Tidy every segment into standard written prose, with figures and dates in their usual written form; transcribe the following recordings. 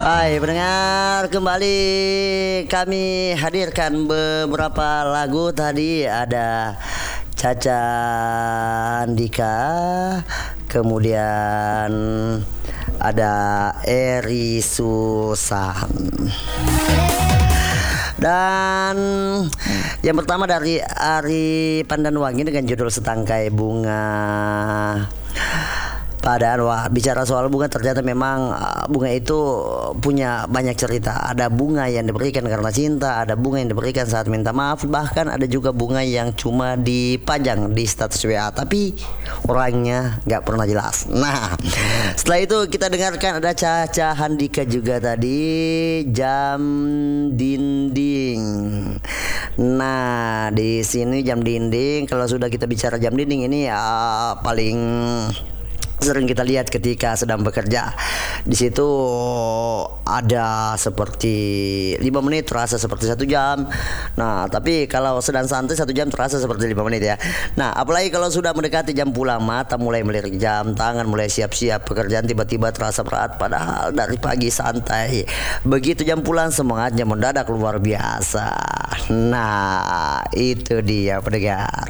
Hai pendengar, kembali kami hadirkan beberapa lagu. Tadi ada Caca Andika, kemudian ada Eri Susan, dan yang pertama dari Ari Pandanwangi dengan judul Setangkai Bunga. Padahal bicara soal bunga, ternyata memang bunga itu punya banyak cerita. Ada bunga yang diberikan karena cinta, ada bunga yang diberikan saat minta maaf, bahkan ada juga bunga yang cuma dipajang di status WA tapi orangnya nggak pernah jelas. Nah, setelah itu kita dengarkan ada Caca Handika juga tadi, Jam Dinding. Nah, di sini jam dinding, kalau sudah kita bicara jam dinding ini paling sering kita lihat ketika sedang bekerja. Di situ ada seperti 5 menit terasa seperti 1 jam. Nah, tapi kalau sedang santai 1 jam terasa seperti 5 menit ya. Nah, apalagi kalau sudah mendekati jam pulang, mata mulai melirik jam, tangan mulai siap-siap pekerjaan, tiba-tiba terasa berat padahal dari pagi santai. Begitu jam pulang semangatnya mendadak luar biasa. Nah, itu dia pendengar.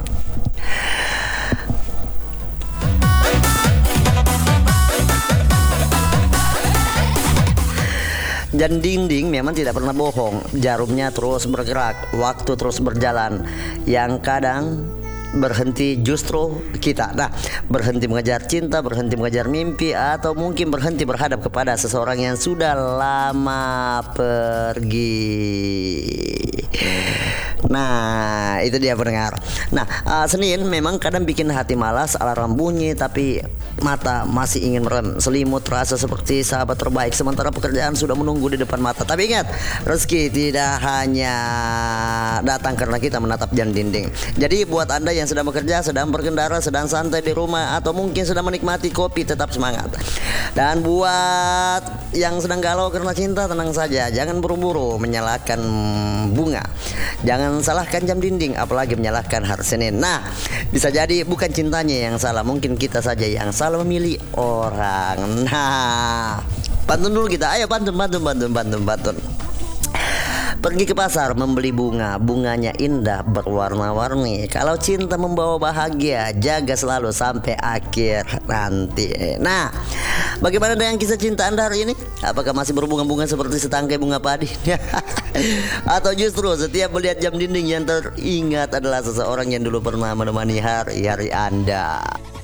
Dan dinding memang tidak pernah bohong. Jarumnya terus bergerak, waktu terus berjalan. Yang kadang berhenti justru kita. Nah, berhenti mengejar cinta, berhenti mengejar mimpi, atau mungkin berhenti berhadap kepada seseorang yang sudah lama pergi. Nah, itu dia pendengar. Nah, Senin memang kadang bikin hati malas, alarm bunyi tapi mata masih ingin merem. Selimut terasa seperti sahabat terbaik sementara pekerjaan sudah menunggu di depan mata. Tapi ingat, rezeki tidak hanya datang karena kita menatap jam dinding. Jadi buat Anda yang sedang bekerja, sedang berkendara, sedang santai di rumah, atau mungkin sedang menikmati kopi, tetap semangat. Dan buat yang sedang galau karena cinta, tenang saja, jangan buru-buru menyalahkan bunga. Jangan salahkan jam dinding, apalagi menyalahkan hari Senin. Nah, bisa jadi bukan cintanya yang salah, mungkin kita saja yang salah memilih orang. Nah, pantun dulu kita. Ayo pantun. Pergi ke pasar membeli bunga, bunganya indah berwarna-warni. Kalau cinta membawa bahagia, jaga selalu sampai akhir nanti. Nah, bagaimana dengan kisah cinta Anda hari ini? Apakah masih berbunga-bunga seperti setangkai bunga padi? Atau justru setiap melihat jam dinding yang teringat adalah seseorang yang dulu pernah menemani hari-hari Anda?